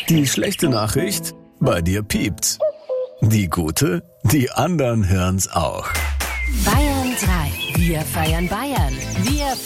Die schlechte Nachricht? Bei dir piept's. Die gute? Die anderen hören's auch. Bayern 3. Wir feiern Bayern. Wir